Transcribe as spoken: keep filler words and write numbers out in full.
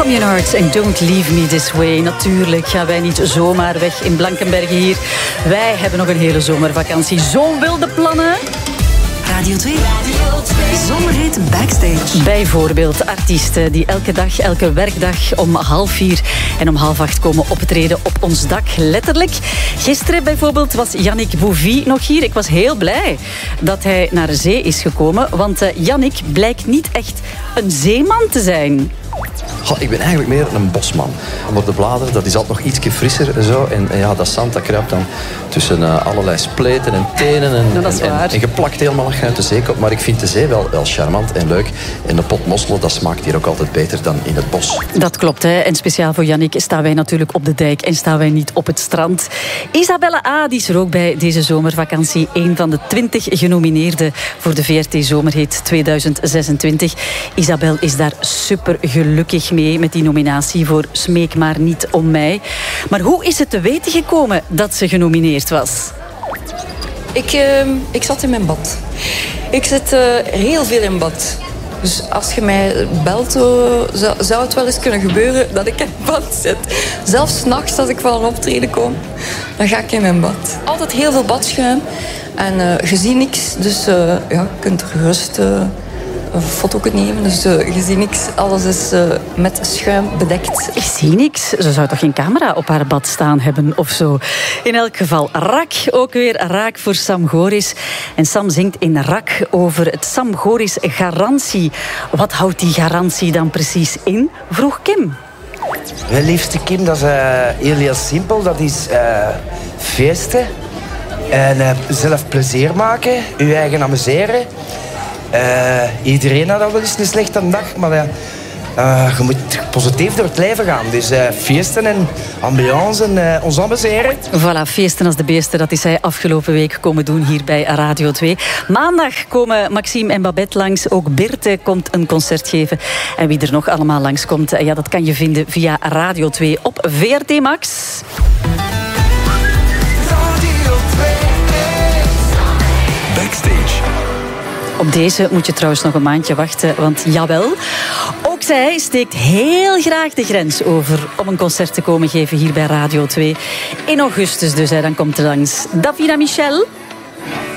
Communards en Don't Leave Me This Way. Natuurlijk gaan wij niet zomaar weg in Blankenberge hier. Wij hebben nog een hele zomervakantie. Zo wilde plannen. Radio twee. Zomerhit Backstage. Bijvoorbeeld artiesten die elke dag, elke werkdag om half vier en om half acht komen optreden op ons dak. Letterlijk. Gisteren bijvoorbeeld was Yannick Bouvy nog hier. Ik was heel blij dat hij naar de zee is gekomen. Want uh, Yannick blijkt niet echt een zeeman te zijn. Goh, ik ben eigenlijk meer een bosman. Maar de bladeren, dat is altijd nog ietsje frisser. En, zo. En, en ja, dat zand dat kruipt dan tussen uh, allerlei spleten en tenen. En, dat is en, waar. en, en je plakt helemaal als je uit de zee komt. Maar ik vind de zee wel, wel charmant en leuk. En de pot mosselen, dat smaakt hier ook altijd beter dan in het bos. Dat klopt, hè. En speciaal voor Yannick staan wij natuurlijk op de dijk en staan wij niet op het strand. Isabelle A. die is er ook bij deze zomervakantie. Een van de twintig genomineerden voor de V R T Zomerhit tweeduizend zesentwintig. Isabel is daar super gelukkig mee met die nominatie voor Smeek maar niet om mij. Maar hoe is het te weten gekomen dat ze genomineerd was? Ik, uh, ik zat in mijn bad. Ik zit uh, heel veel in bad. Dus als je mij belt, uh, zou, zou het wel eens kunnen gebeuren dat ik in bad zit. Zelfs 's nachts als ik van een optreden kom, dan ga ik in mijn bad. Altijd heel veel badschuim en uh, je ziet niks. Dus uh, ja, je kunt er gerust uh, een foto nemen. Dus uh, je ziet niks. Alles is uh, met schuim bedekt. Ik zie niks. Ze zou toch geen camera op haar bad staan hebben of zo. In elk geval, Rak. Ook weer raak voor Sam Goris. En Sam zingt in Rak over het Sam Goris garantie. Wat houdt die garantie dan precies in? Vroeg Kim. Wel, liefste Kim, dat is uh, heel, heel simpel. Dat is uh, feesten. En uh, zelf plezier maken. Je eigen amuseren. Uh, iedereen had al wel eens een slechte dag, maar uh, uh, je moet positief door het leven gaan. Dus uh, feesten en ambiance en uh, ons amuseren. Voilà, feesten als de beesten, dat is hij afgelopen week komen doen hier bij Radio twee. Maandag komen Maxime en Babette langs. Ook Birte komt een concert geven. En wie er nog allemaal langskomt, ja, dat kan je vinden via Radio twee op V R T Max. Backstage. Op deze moet je trouwens nog een maandje wachten, want jawel, ook zij steekt heel graag de grens over om een concert te komen geven hier bij Radio twee. In augustus dus, hè, dan komt er langs Davina Michel.